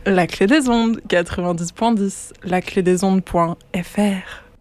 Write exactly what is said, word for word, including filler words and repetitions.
La clé des ondes, quatre-vingt-dix point dix, la clé des ondes point f r.